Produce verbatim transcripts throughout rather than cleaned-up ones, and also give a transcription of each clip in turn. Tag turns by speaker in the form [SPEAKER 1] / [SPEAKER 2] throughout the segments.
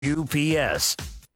[SPEAKER 1] U P S.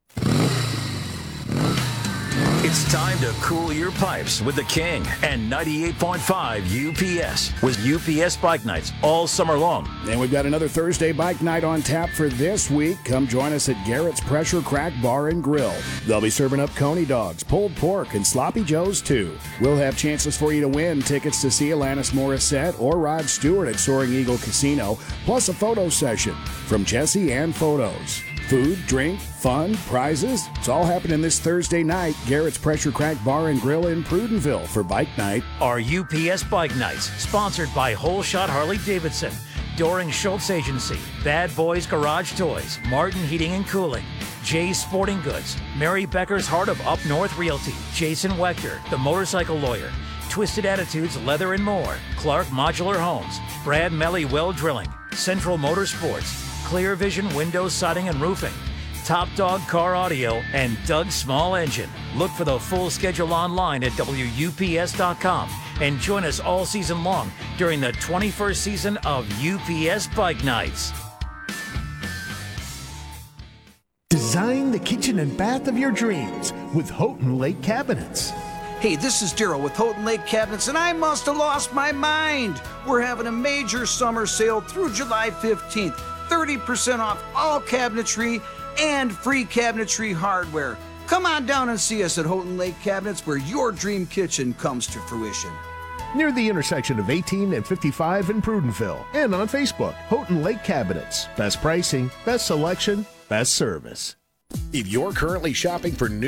[SPEAKER 1] It's time to cool your pipes with the King and ninety-eight point five U P S with U P S Bike Nights all summer long.
[SPEAKER 2] And we've got another Thursday bike night on tap for this week. Come join us at Garrett's Pressure Crack Bar and Grill. They'll be serving up coney dogs, pulled pork, and sloppy joes too. We'll have chances for you to win tickets to see Alanis Morissette or Rod Stewart at Soaring Eagle Casino, plus a photo session from Jesse and Photos. Food, drink, fun, prizes. It's all happening this Thursday night. Garrett's Pressure Crack Bar and Grill in Prudenville for Bike Night.
[SPEAKER 1] Our U P S Bike Nights, sponsored by Whole Shot Harley Davidson, Doring Schultz Agency, Bad Boys Garage Toys, Martin Heating and Cooling, Jay's Sporting Goods, Mary Becker's Heart of Up North Realty, Jason Wechter, The Motorcycle Lawyer, Twisted Attitudes Leather and More, Clark Modular Homes, Brad Melly Well Drilling, Central Motorsports, Clear Vision Windows, Siding and Roofing, Top Dog Car Audio, and Doug Small Engine. Look for the full schedule online at W U P S dot com and join us all season long during the twenty-first season of U P S Bike Nights.
[SPEAKER 3] Design the kitchen and bath of your dreams with Houghton Lake Cabinets.
[SPEAKER 4] Hey, this is Daryl with Houghton Lake Cabinets, and I must have lost my mind. We're having a major summer sale through July fifteenth. thirty percent off all cabinetry and free cabinetry hardware. Come on down and see us at Houghton Lake Cabinets, where your dream kitchen comes to fruition.
[SPEAKER 3] Near the intersection of eighteen and fifty-five in Prudenville. And on Facebook, Houghton Lake Cabinets. Best pricing, best selection, best service.
[SPEAKER 2] If you're currently shopping for new